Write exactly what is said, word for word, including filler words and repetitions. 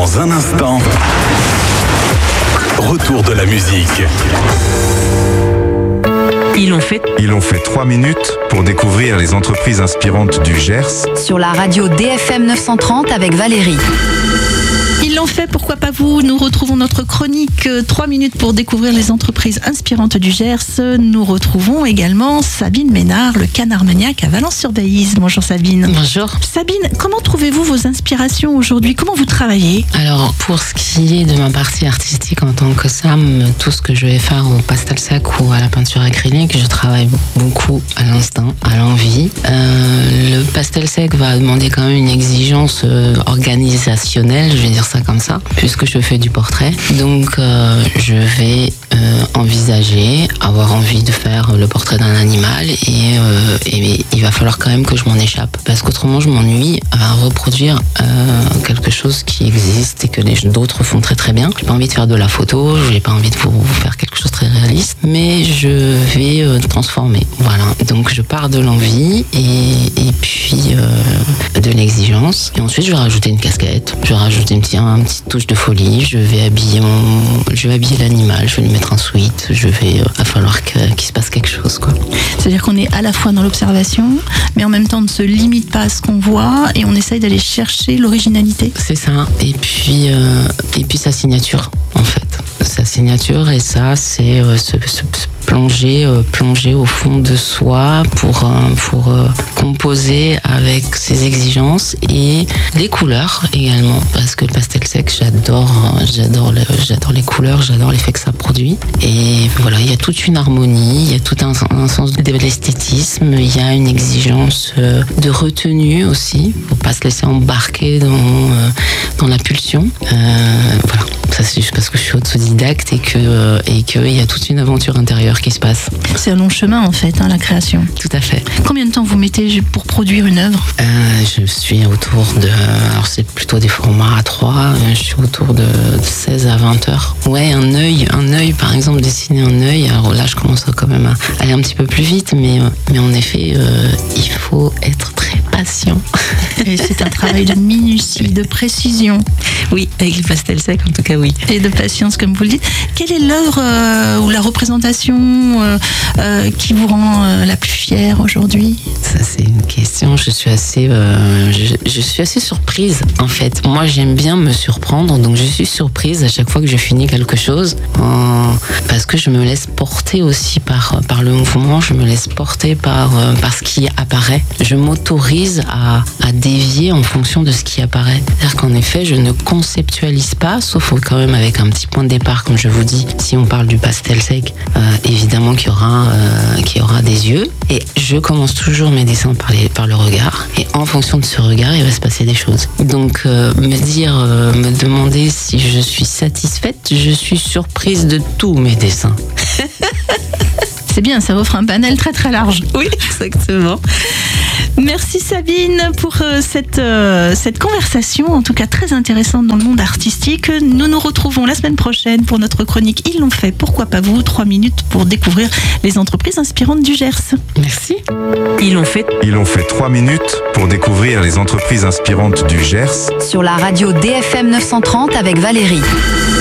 Dans un instant, retour de la musique. Ils ont fait Ils ont fait trois minutes pour découvrir les entreprises inspirantes du Gers. Sur la radio D F M neuf cent trente avec Valérie. Ils l'ont fait, pourquoi pas vous? Nous retrouvons notre chronique trois minutes pour découvrir les entreprises inspirantes du Gers. Nous retrouvons également Sabine Ménard, le canard maniaque à Valence-sur-Baïse. Bonjour Sabine. Bonjour. Sabine, comment trouvez-vous vos inspirations aujourd'hui? Comment vous travaillez? Alors, pour ce qui est de ma partie artistique en tant que Sam, tout ce que je vais faire au pastel sec ou à la peinture acrylique, je travaille beaucoup à l'instinct, à l'envie. Euh, le pastel sec va demander quand même une exigence euh, organisationnelle, je vais dire ça comme ça, puisque je fais du portrait. Donc, euh, je vais euh, envisager, avoir envie de faire le portrait d'un animal et, euh, et il va falloir quand même que je m'en échappe, parce qu'autrement je m'ennuie à reproduire euh, quelque chose qui existe et que les d'autres font très très bien. J'ai pas envie de faire de la photo, j'ai pas envie de vous, vous faire quelque chose de très réaliste, mais je vais euh, transformer. Voilà. Donc je pars de l'envie et, et puis euh, de l'exigence. Et ensuite je vais rajouter une casquette, je vais rajouter une petite, une petite touche de folie, je vais habiller mon, je vais habiller l'animal, je vais lui mettre un sweat, je vais, euh, va falloir que, qu'il se passe quelque chose, quoi. C'est-à-dire qu'on est à la fois dans l'observation, mais en même temps on ne se limite pas à ce qu'on voit et on essaye d'aller chercher l'originalité. C'est ça. Et puis, euh, et puis sa signature, en fait. Sa signature, et ça, c'est euh, se, se, se plonger, euh, plonger au fond de soi pour, euh, pour euh, composer avec ses exigences et les couleurs également, parce que le pastel sec, j'adore, j'adore, le, j'adore les couleurs, j'adore l'effet que ça produit. Et voilà, il y a toute une harmonie, il y a tout un, un sens de l'esthétisme, il y a une exigence euh, de retenue aussi, pour pas se laisser embarquer dans, euh, dans la pulsion. Euh, voilà. Ça, c'est juste parce que je suis autodidacte et que euh, et qu'il y a toute une aventure intérieure qui se passe. C'est un long chemin en fait, hein, la création. Tout à fait. Combien de temps vous mettez pour produire une œuvre? euh, Je suis autour de... Alors c'est plutôt des formats à trois. Je suis autour de seize à vingt heures. Ouais, un œil, un œil par exemple, dessiner un œil. Alors là, je commence quand même à aller un petit peu plus vite, mais, mais en effet, euh, il faut être très patient. Et c'est un travail de minutie, de précision. Oui, avec le pastel sec, en tout cas, oui. Et de patience, comme vous le dites. Quelle est l'œuvre euh, ou la représentation euh, euh, qui vous rend euh, la plus fière aujourd'hui? Ça, c'est une question. Je suis assez, euh, je, je suis assez surprise, en fait. Moi, j'aime bien me surprendre, donc je suis surprise à chaque fois que je finis quelque chose, euh, parce que je me laisse porter aussi par par le mouvement. Je me laisse porter par euh, par ce qui apparaît. Je m'autorise à à dévier en fonction de ce qui apparaît. C'est-à-dire qu'en effet, je ne conceptualise pas, sauf quand même avec un petit point de départ, comme je vous dis. Si on parle du pastel sec, euh, évidemment qu'il y aura, euh, qu'il y aura des yeux. Et je commence toujours mes dessins par, les, par le regard. Et en fonction de ce regard, il va se passer des choses. Donc, euh, me dire, euh, me demander si je suis satisfaite, je suis surprise de tous mes dessins. C'est bien, ça offre un panel très très large. Oui, exactement. Merci Sabine pour euh, cette, euh, cette conversation, en tout cas très intéressante dans le monde artistique. Nous nous retrouvons la semaine prochaine pour notre chronique Ils l'ont fait, pourquoi pas vous? Trois minutes pour découvrir les entreprises inspirantes du Gers. Merci. Ils l'ont fait. Ils ont fait trois minutes pour découvrir les entreprises inspirantes du Gers. Sur la radio D F M neuf cent trente avec Valérie.